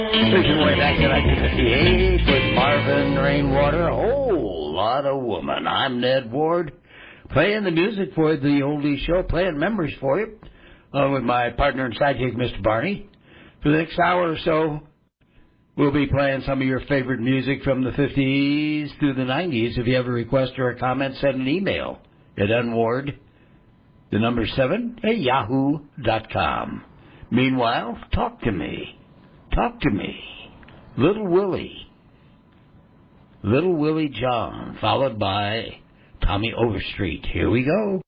Listen way back to 1958 with Marvin Rainwater, a whole lot of woman. I'm Ned Ward, playing the music for the Oldie Show, playing memories for you, with my partner and sidekick, Mr. Barney. For the next hour or so, we'll be playing some of your favorite music from the 50s through the 90s. If you have a request or a comment, send an email at unward, the number 7, at yahoo.com. Meanwhile, talk to me. Talk to me. Little Willie John, followed by Tommy Overstreet. Here we go.